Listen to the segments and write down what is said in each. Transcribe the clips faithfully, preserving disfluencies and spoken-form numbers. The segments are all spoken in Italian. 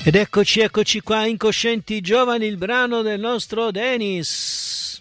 Ed eccoci, eccoci qua, Incoscienti Giovani, il brano del nostro Denis.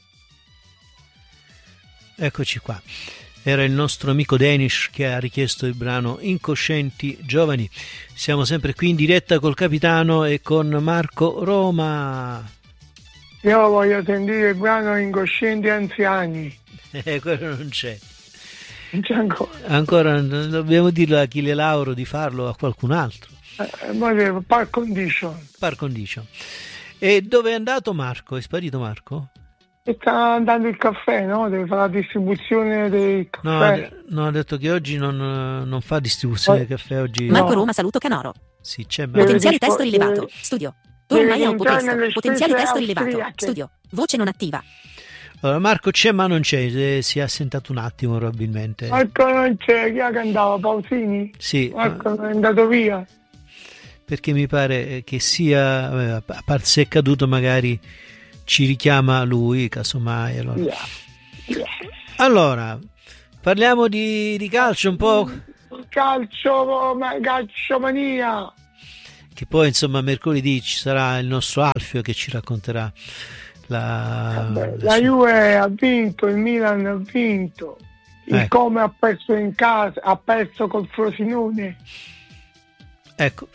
Eccoci qua. Era il nostro amico Denis che ha richiesto il brano Incoscienti Giovani. Siamo sempre qui in diretta col capitano e con Marco Roma. Io voglio sentire il brano Incoscienti Anziani. Eh, quello non c'è. Non c'è ancora. Ancora dobbiamo dirlo a Achille Lauro di farlo, a qualcun altro. Eh, par condition. Par condition. E dove è andato Marco? È sparito Marco? E sta andando il caffè, no? Deve fare la distribuzione del caffè. No, no, ha detto che oggi non, non fa distribuzione del caffè. Oggi Marco no. Roma, saluto Canoro. Sì, c'è Potenziale dispo- testo rilevato. deve- Studio. deve Ormai è un po' entrare questo. nelle Potenziale spese testo rilevato. austriache. Studio. Voce non attiva. Allora, Marco c'è ma non c'è, eh, si è assentato un attimo probabilmente. Marco non c'è, chi è che andava? Pausini? Sì, Marco è andato via. perché mi pare che sia, eh, a parte se è caduto magari ci richiama lui, casomai. Allora, Yeah. Yeah. allora parliamo di, di calcio un po', Calcio, ma- calciomania. che poi insomma mercoledì ci sarà il nostro Alfio che ci racconterà la, Beh, la la sua- Juve ha vinto, il Milan ha vinto, il Ecco. Come ha perso in casa, ha perso col Frosinone. Ecco,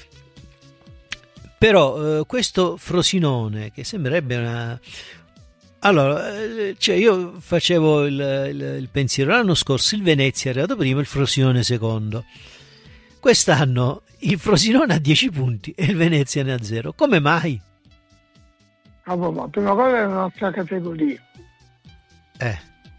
però eh, questo Frosinone che sembrerebbe una... Allora, eh, cioè io facevo il, il, il pensiero, l'anno scorso il Venezia è arrivato primo, il Frosinone secondo. Quest'anno il Frosinone ha dieci punti e il Venezia ne ha zero. Come mai? Ah, boh, ma prima cosa è un'altra categoria. Eh,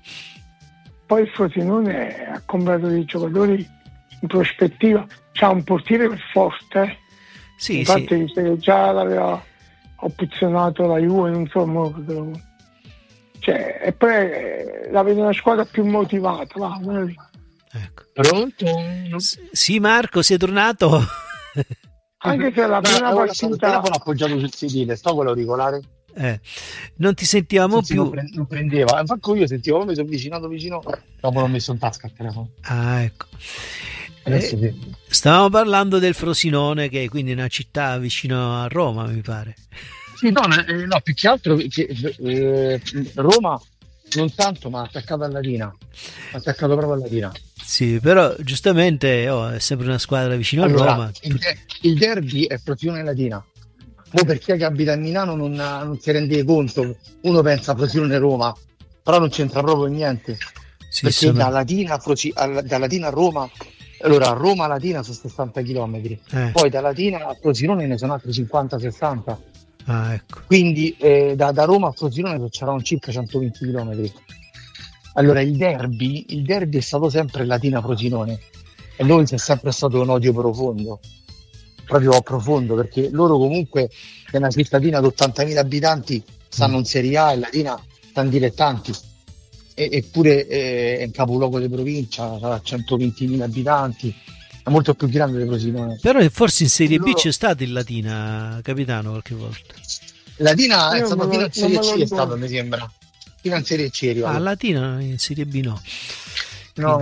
Poi il Frosinone ha comprato dei giocatori in prospettiva, c'ha un portiere forte, eh. sì, infatti sì. dice che già l'aveva opzionato la Juve, non so mo- cioè, e poi eh, la vedo una squadra più motivata, va, guarda lì. Ecco. Pronto? S- Sì, Marco, sei tornato? Anche se la No, prima avevo lasciato il partita telefono appoggiato sul sedile, sto con l'auricolare. Eh, non ti sentivamo Sì, sì, non, più. pre- non prendeva. Infatti io sentivo, poi mi sono avvicinato vicino, dopo l'ho messo in tasca il telefono. Ah, ecco. Adesso Eh, sì. stavamo parlando del Frosinone, che è quindi una città vicino a Roma, mi pare. Sì, no, eh, no, più che altro che, eh, Roma non tanto, ma attaccato alla Latina. Attaccato proprio alla Latina. Sì, però giustamente oh, è sempre una squadra vicino a Allora, Roma. il, de- il derby è Frosinone Latina. Poi per chi che abita a Milano non, non si rende conto, uno pensa a Frosinone Roma, però non c'entra proprio niente. Sì, Perché sono- da Latina a, Frosi- a- da Latina a Roma, allora a Roma a Latina sono sessanta chilometri, eh, poi da Latina a Frosinone ne sono altri cinquanta sessanta, ah, ecco. quindi eh, da, da Roma a Frosinone c'erano circa centoventi chilometri. Allora il derby, il derby è stato sempre Latina-Frosinone e noi c'è sempre stato un odio profondo, proprio profondo, perché loro comunque è una cittadina di ottantamila abitanti, stanno in Serie A e Latina stanno dilettanti, e, eppure eh, è in capoluogo di provincia, ha centoventimila abitanti, è molto più grande di Frosinone. Però forse in Serie B Loro- c'è stato il Latina, capitano, qualche volta. Latina è Io stato me lo- fino in non Serie me lo C, è ricordo. stato, mi sembra, fino in Serie C è Ah, arrivato. Latina in Serie B no. No,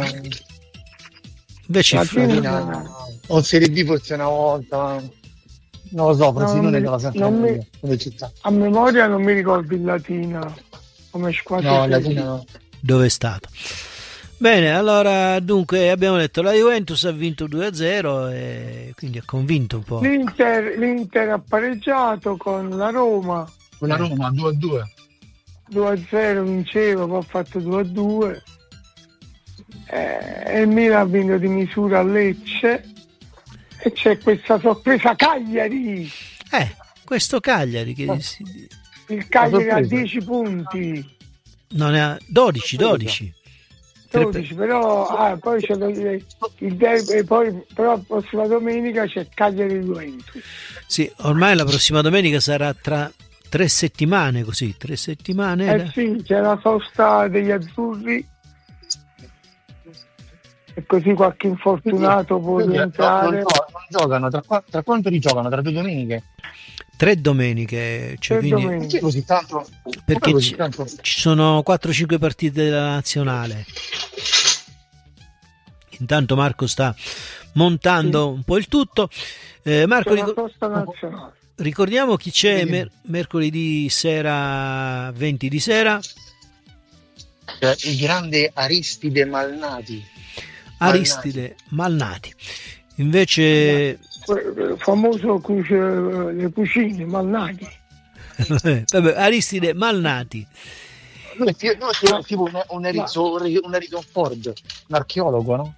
Invece il Fro- Latina- Latina o in Serie B forse una volta, ma non lo so, Frosinone non mi- dava sempre non mi- meglio come città. a memoria non mi ricordo il Latina come squadra. No, serie Latina B. no. dove è stato? Bene, allora dunque abbiamo detto la Juventus ha vinto due a zero e quindi ha convinto un po'. L'Inter, l'Inter ha pareggiato con la Roma Una Roma due a due. due a zero, vinceva, poi ha fatto due a due, eh, e il Milan ha vinto di misura a Lecce e c'è questa sorpresa Cagliari, Eh, questo Cagliari che Ma- si- il Cagliari ha sorpresa. dieci punti, non ne ha dodici, dodici. Tre per- dodici, però ah, poi c'è il il derby, e poi però la prossima domenica c'è Cagliari Juventus. Sì, ormai la prossima domenica sarà tra tre settimane, così, tre settimane. Eh sì, c'è la sosta degli azzurri e così qualche infortunato può Quindi, no, rientrare. non, gio- non giocano, tra, qua- tra quanto rigiocano? Tra due domeniche? Tre domeniche, cioè, Tre quindi- domeniche. Perché così tanto? perché Come così ci, tanto? ci sono quattro cinque partite della nazionale. Intanto Marco sta montando sì. un po' il tutto. Eh, Marco, ricor- ricordiamo chi c'è mer- mercoledì sera, venti di sera. Il grande Aristide Malnati. Aristide Malnati. Invece... famoso cuce, le cucine, Malnati. Vabbè, Aristide Malnati. Lui è tipo, lui è tipo un, un, Harrison, un Harrison Ford, un archeologo, no?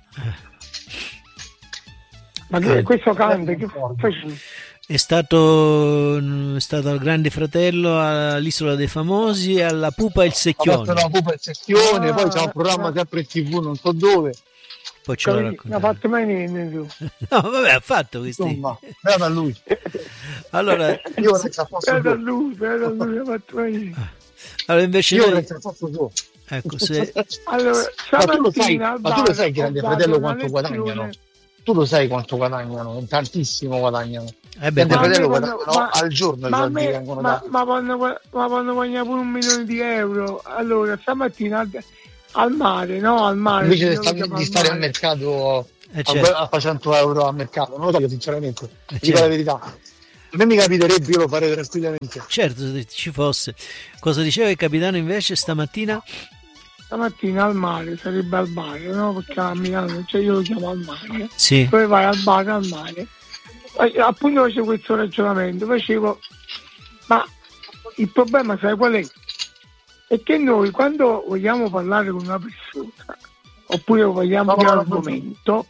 Ma che, questo canta che è stato è stato al Grande Fratello, all'Isola dei Famosi, alla Pupa e il Secchione. La Pupa e il Secchione, ah, poi c'è un programma sempre in tv, non so dove. Poi ce l'ho non ha fatto mai niente tu. No, vabbè, ha fatto questi. Insomma, da lui. Allora, io ora ci ha fatto da lui, da lui ha fatto mai niente. Allora invece io noi... ora ci ha fatto tu. Ecco, se... allora, ma tu lo sai, ma tu lo sai, Grande Fratello, quanto guadagnano? Tu lo sai quanto guadagnano? Tantissimo guadagnano. Eh beh, Grande Fratello quando, guadagnano ma, al giorno. Ma, me, vengono ma, ma, quando, ma quando guadagna pure un milione di euro, allora stamattina al, al mare, no? Al mare. Invece di, sta, di stare al mercato eh, certo. a, a cento euro al mercato, non lo so, sinceramente, eh, dico certo. la verità. A me mi capiterebbe, io lo farei tranquillamente. Certo, se ci fosse. Cosa diceva il capitano invece stamattina? Stamattina al mare, sarebbe al bar, no? Perché a Milano, cioè io lo chiamo al mare. Sì. Poi vai al bar al mare. E appunto facevo questo ragionamento, facevo, ma il problema sai qual è? È che noi quando vogliamo parlare con una persona, oppure vogliamo un argomento,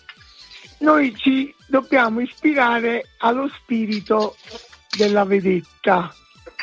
noi ci dobbiamo ispirare allo spirito della vedetta.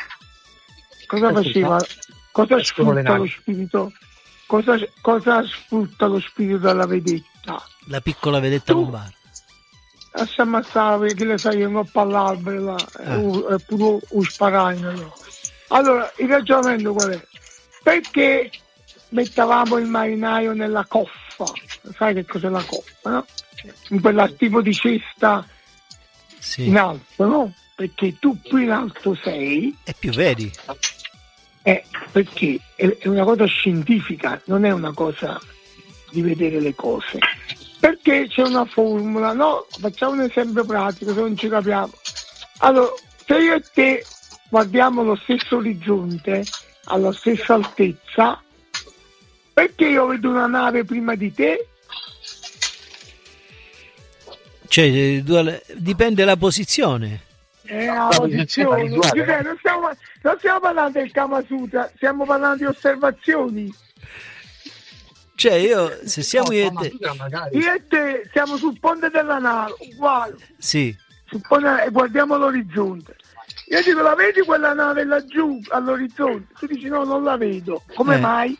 Cosa faceva? Cosa sfrutta lo spirito? Cosa, cosa sfrutta lo spirito della vedetta? La piccola vedetta tu, lombarda. Lascia ammazzare che le sai un po' all'albero e pure un sparagno. Allora il ragionamento qual è? Perché mettavamo il marinaio nella coffa? Sai che cos'è la coffa, no? In quella tipo di cesta sì. in alto, no? Perché tu più in alto sei e più vedi. Eh, perché è una cosa scientifica, non è una cosa di vedere le cose. Perché c'è una formula, no? Facciamo un esempio pratico, se non ci capiamo. Allora, se io e te guardiamo lo stesso orizzonte, alla stessa altezza, perché io vedo una nave prima di te? Cioè, dipende dalla posizione. Eh, la posizione. Giuseppe, non, stiamo, non stiamo parlando del Kama Sutra, stiamo parlando di osservazioni. Cioè io, se siamo io e te... Io e te siamo sul ponte della nave, uguale. Sì. Sul ponte, e guardiamo l'orizzonte. Io dico, la vedi quella nave laggiù all'orizzonte? Tu dici no, non la vedo. Come eh. mai?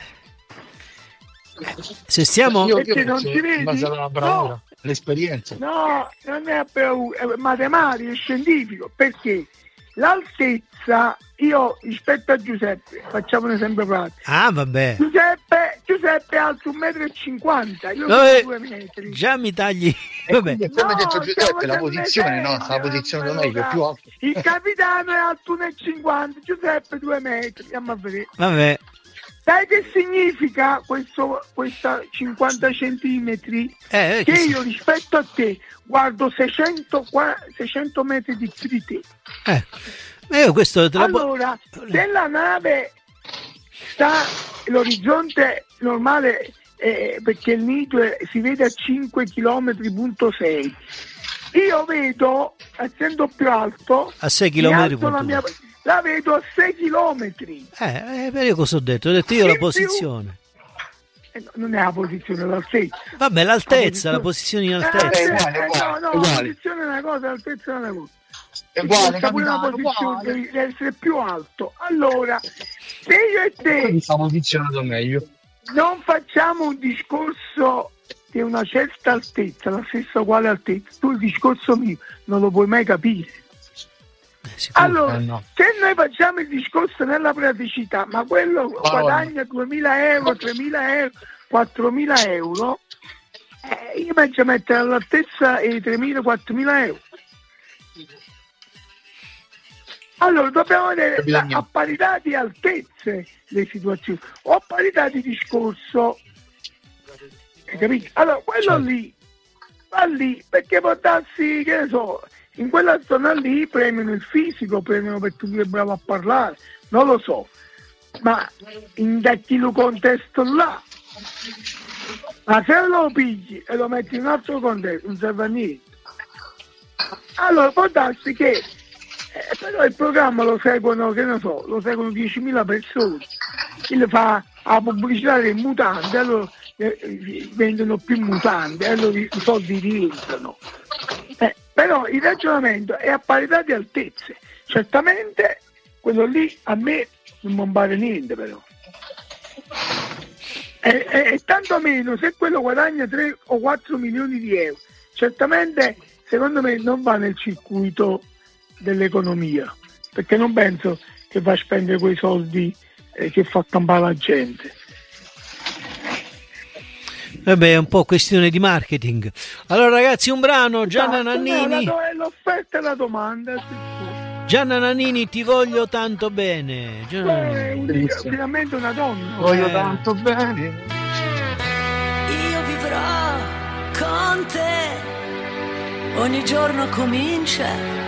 Se stiamo... Io, io perché non ci vedi? No. L'esperienza. No, non è bravura, è matematico, è scientifico, perché l'altezza, io rispetto a Giuseppe, facciamo un esempio pratico. Ah, vabbè. Giuseppe, Giuseppe è alto un metro e cinquanta, io no, sono due metri. Già mi tagli. Vabbè. E come ha detto Giuseppe, la posizione no, la posizione meglio, più alto. Il capitano è alto uno e cinquanta, Giuseppe due metri, andiamo a vedere. Vabbè. Sai che significa questo, questa cinquanta centimetri? Eh, che, che io si... rispetto a te guardo seicento, seicento metri di più di te. Eh, io questo te allora, po- se la nave sta, l'orizzonte normale, eh, perché il nido è, si vede a cinque chilometri virgola sei, io vedo, essendo più alto, a sei chilometri la mia... la vedo a sei chilometri. Eh, eh, io cosa ho detto? Ho detto io in la posizione. Più... Eh, non è la posizione, è l'altezza. Vabbè, l'altezza, la posizione in altezza. Eh, uguale, uguale, no, no, la posizione è una cosa, l'altezza è una cosa. È uguale, pure una posizione, devi essere più alto. Allora, se io e te mi sta posizionato meglio. Non facciamo un discorso di una certa altezza, la stessa uguale altezza, tu il discorso mio non lo puoi mai capire. Sicuro. Allora, eh no. se noi facciamo il discorso nella praticità, ma quello oh, guadagna duemila euro, tremila euro, quattromila euro, eh, io penso a mettere all'altezza i tremila, quattromila euro. Allora dobbiamo vedere la, a parità di altezze le situazioni, o a parità di discorso. hai capito? Allora quello Certo. lì va lì perché può darsi, che ne so, in quella zona lì premiano il fisico, premiano perché tu sei bravo a parlare, non lo so, ma in quello contesto là, ma se lo pigli e lo metti in un altro contesto non serve a niente. Allora può darsi che eh, però il programma lo seguono, che ne so, lo seguono diecimila persone, il fa la pubblicità dei mutanti, allora eh, vendono più mutanti, allora i soldi rientrano. Eh, però il ragionamento è a parità di altezze. Certamente quello lì a me non mi pare niente, però. E, e, e tanto meno se quello guadagna tre o quattro milioni di euro, certamente secondo me non va nel circuito dell'economia, perché non penso che va a spendere quei soldi eh, che fa campare la gente. Vabbè, è un po' questione di marketing. Allora ragazzi, un brano, Gianna Esatto, Nannini. no, la- l'offerta e la domanda. Gianna Nannini, ti voglio tanto bene. Gianna- Eh, un- Bellissimo. finalmente una donna. Voglio Eh. tanto bene. Io vivrò con te, ogni giorno comincia